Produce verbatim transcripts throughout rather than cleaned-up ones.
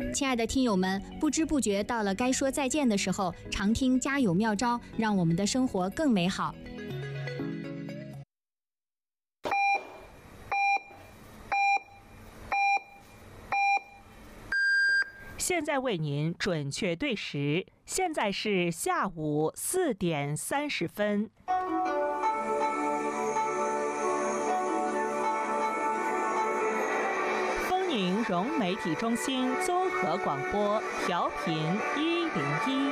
亲爱的听友们，不知不觉到了该说再见的时候，常听家有妙招，让我们的生活更美好。 现在为您准确对时，现在是下午四点三十分。丰宁融媒体中心综合广播，调频一零一。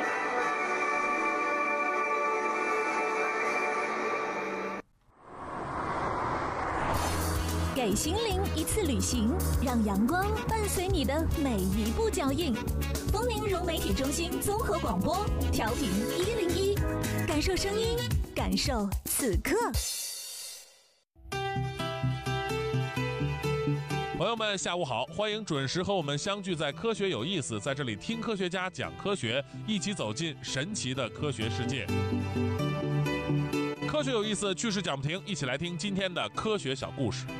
给心灵一次旅行，让阳光伴随你的每一步脚印。丰宁融媒体中心综合广播，调频一零一，感受声音，感受此刻。 朋友们，下午好，欢迎准时和我们相聚在科学有意思，在这里听科学家讲科学，一起走进神奇的科学世界。科学有意思，趣事讲不停，一起来听今天的科学小故事。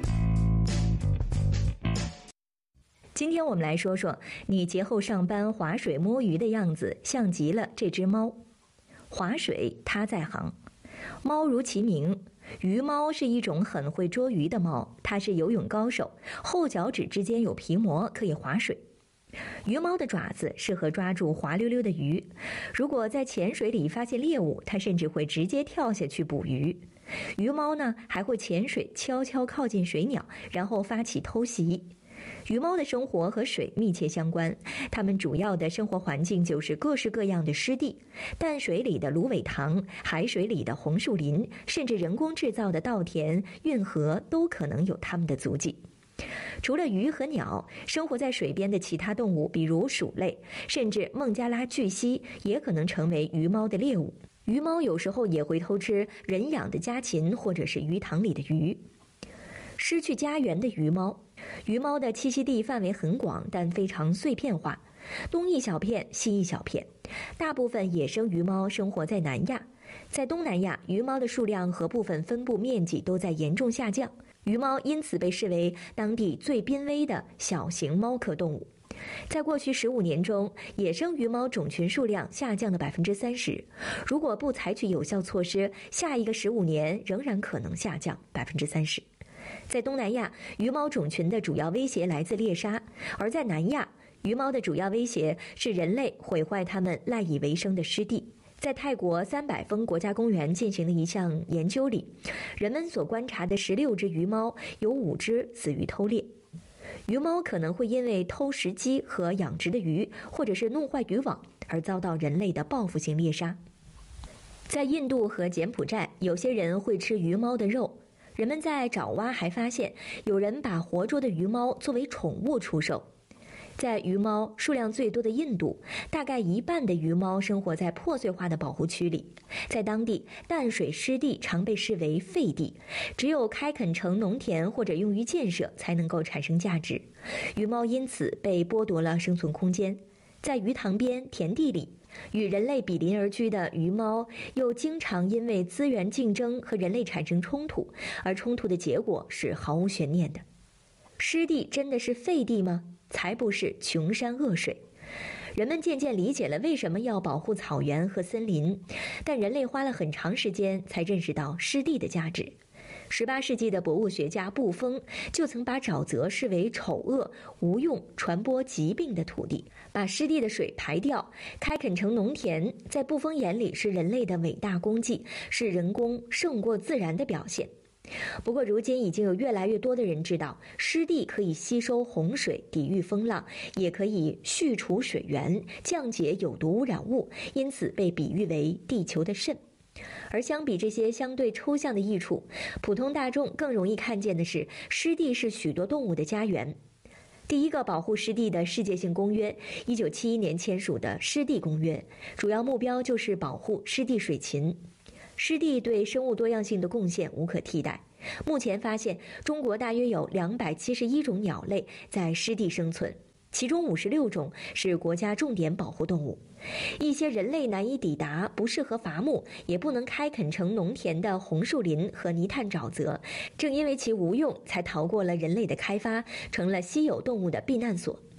今天我们来说说，你节后上班划水摸鱼的样子，像极了这只猫。划水，它在行。猫如其名，鱼猫是一种很会捉鱼的猫，它是游泳高手，后脚趾之间有皮膜，可以划水。鱼猫的爪子适合抓住滑溜溜的鱼，如果在浅水里发现猎物，它甚至会直接跳下去捕鱼。鱼猫呢，还会潜水悄悄靠近水鸟，然后发起偷袭。鱼猫的生活和水密切相关，它们主要的生活环境就是各式各样的湿地，淡水里的芦苇塘，海水里的红树林，甚至人工制造的稻田、运河都可能有它们的足迹。除了鱼和鸟，生活在水边的其他动物，比如鼠类，甚至孟加拉巨蜥，也可能成为鱼猫的猎物。鱼猫有时候也会偷吃人养的家禽或者是鱼塘里的鱼。失去家园的鱼猫，鱼猫的栖息地范围很广，但非常碎片化，东一小片，西一小片。大部分野生鱼猫生活在南亚，在东南亚，鱼猫的数量和部分分布面积都在严重下降，鱼猫因此被视为当地最濒危的小型猫科动物。在过去十五年中，野生鱼猫种群数量下降了百分之三十。如果不采取有效措施，下一个十五年仍然可能下降百分之三十。在东南亚，鱼猫种群的主要威胁来自猎杀，而在南亚，鱼猫的主要威胁是人类毁坏它们赖以为生的湿地。在泰国三百峰国家公园进行的一项研究里，人们所观察的十六只鱼猫有五只死于偷猎。鱼猫可能会因为偷食鸡和养殖的鱼，或者是弄坏渔网而遭到人类的报复性猎杀。在印度和柬埔寨，有些人会吃鱼猫的肉。人们在爪哇还发现，有人把活捉的鱼猫作为宠物出售。在鱼猫数量最多的印度，大概一半的鱼猫生活在破碎化的保护区里。在当地，淡水湿地常被视为废地，只有开垦成农田或者用于建设才能够产生价值。鱼猫因此被剥夺了生存空间。在鱼塘边、田地里，与人类比邻而居的鱼猫又经常因为资源竞争和人类产生冲突，而冲突的结果是毫无悬念的。湿地真的是废地吗？才不是穷山恶水。人们渐渐理解了为什么要保护草原和森林，但人类花了很长时间才认识到湿地的价值。十八世纪的博物学家布封就曾把沼泽视为丑恶、无用、传播疾病的土地，把湿地的水排掉，开垦成农田，在布封眼里是人类的伟大功绩，是人工胜过自然的表现。不过如今已经有越来越多的人知道，湿地可以吸收洪水，抵御风浪，也可以蓄储水源，降解有毒污染物，因此被比喻为地球的肾。而相比这些相对抽象的益处，普通大众更容易看见的是，湿地是许多动物的家园。第一个保护湿地的世界性公约，一九七一年签署的《湿地公约》，主要目标就是保护湿地水禽。湿地对生物多样性的贡献无可替代。目前发现，中国大约有两百七十一种鸟类在湿地生存，其中五十六种是国家重点保护动物。一些人类难以抵达、不适合伐木、也不能开垦成农田的红树林和泥炭沼泽，正因为其无用，才逃过了人类的开发，成了稀有动物的避难所。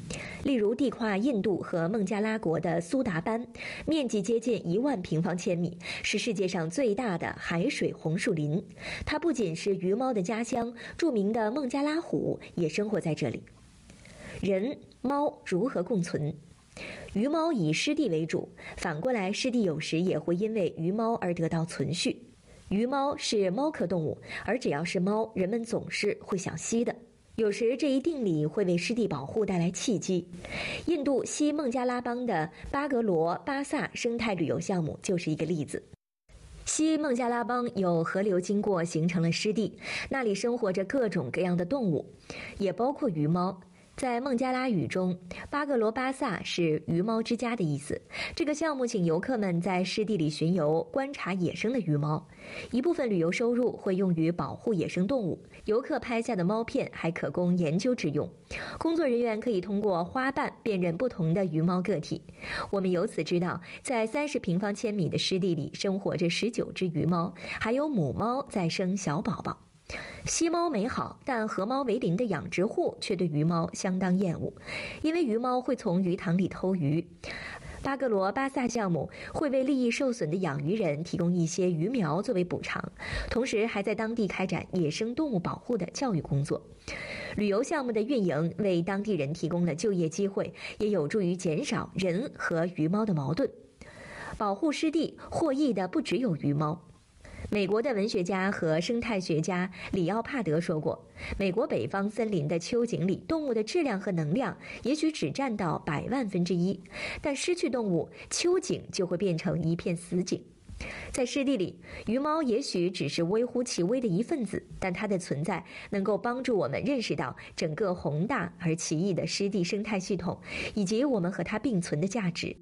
例如地跨印度和孟加拉国的苏达班，面积接近一万平方千米，是世界上最大的海水红树林。它不仅是鱼猫的家乡，著名的孟加拉虎也生活在这里。人、猫如何共存？鱼猫以湿地为主，反过来，湿地有时也会因为鱼猫而得到存续。鱼猫是猫科动物，而只要是猫，人们总是会想吸的。有时这一定理会为湿地保护带来契机。印度西孟加拉邦的巴格罗巴萨生态旅游项目就是一个例子。西孟加拉邦有河流经过，形成了湿地，那里生活着各种各样的动物，也包括鱼猫。在孟加拉语中，巴格罗巴萨是鱼猫之家的意思。这个项目请游客们在湿地里巡游，观察野生的鱼猫。一部分旅游收入会用于保护野生动物，游客拍下的猫片还可供研究之用。工作人员可以通过花瓣辨认不同的鱼猫个体。我们由此知道，在三十平方千米的湿地里生活着十九只鱼猫，还有母猫在生小宝宝。吸猫美好，但合猫为邻的养殖户却对鱼猫相当厌恶，因为鱼猫会从鱼塘里偷鱼。巴格罗巴萨项目会为利益受损的养鱼人提供一些鱼苗作为补偿，同时还在当地开展野生动物保护的教育工作。旅游项目的运营为当地人提供了就业机会，也有助于减少人和鱼猫的矛盾。保护湿地获益的不只有鱼猫。美国的文学家和生态学家里奥帕德说过，美国北方森林的秋景里，动物的质量和能量也许只占到百万分之一，但失去动物，秋景就会变成一片死景。在湿地里，鱼猫也许只是微乎其微的一份子，但它的存在能够帮助我们认识到整个宏大而奇异的湿地生态系统，以及我们和它并存的价值。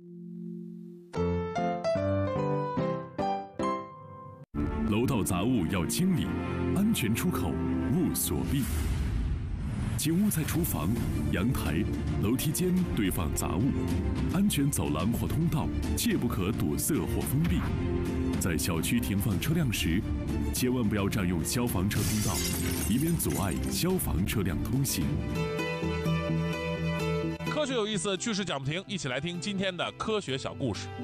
楼道杂物要清理，安全出口勿锁闭。请勿在厨房、阳台、楼梯间堆放杂物，安全走廊或通道切不可堵塞或封闭。在小区停放车辆时，千万不要占用消防车通道，以免阻碍消防车辆通行。 科学有意思，趣事讲不停，一起来听今天的科学小故事。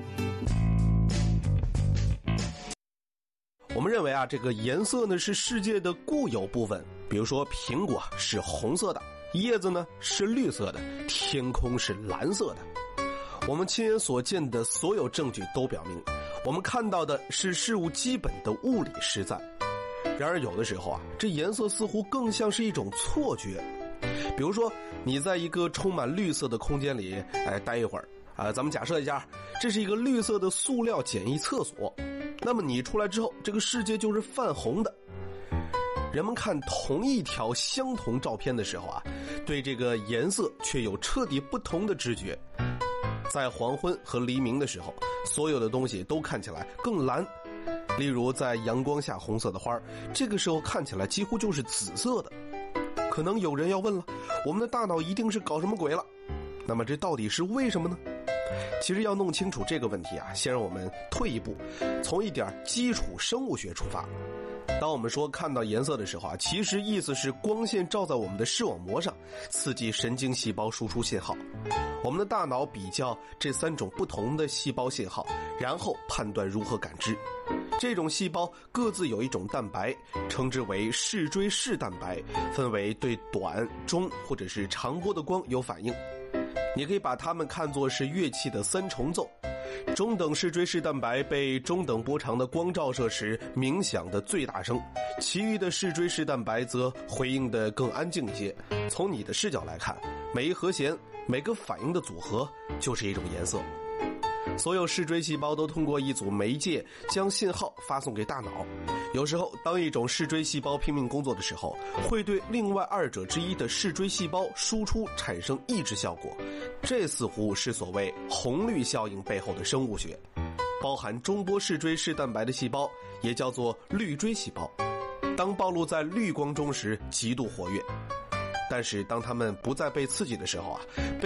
我们认为啊，这个颜色呢是世界的固有部分，比如说苹果是红色的，叶子呢是绿色的，天空是蓝色的。我们亲眼所见的所有证据都表明，我们看到的是事物基本的物理实在。然而有的时候啊，这颜色似乎更像是一种错觉。比如说你在一个充满绿色的空间里哎待一会儿啊，咱们假设一下，这是一个绿色的塑料简易厕所。那么你出来之后，这个世界就是泛红的。人们看同一条相同照片的时候啊，对这个颜色却有彻底不同的知觉。在黄昏和黎明的时候，所有的东西都看起来更蓝。例如在阳光下红色的花，这个时候看起来几乎就是紫色的。可能有人要问了，我们的大脑一定是搞什么鬼了？那么这到底是为什么呢？其实要弄清楚这个问题啊，先让我们退一步，从一点基础生物学出发。当我们说看到颜色的时候啊，其实意思是光线照在我们的视网膜上，刺激神经细胞输出信号。我们的大脑比较这三种不同的细胞信号，然后判断如何感知。这种细胞各自有一种蛋白，称之为视锥式蛋白，分为对短、中或者是长波的光有反应。你可以把它们看作是乐器的三重奏。中等视锥式蛋白被中等波长的光照射时鸣响的最大声，其余的视锥式蛋白则回应的更安静一些。从你的视角来看，每一和弦、每个反应的组合就是一种颜色。所有视锥细胞都通过一组媒介将信号发送给大脑。有时候当一种视锥细胞拼命工作的时候，会对另外二者之一的视锥细胞输出产生抑制效果，这似乎是所谓红绿效应背后的生物学。包含中波视锥式蛋白的细胞也叫做绿锥细胞，当暴露在绿光中时极度活跃，但是当它们不再被刺激的时候啊，被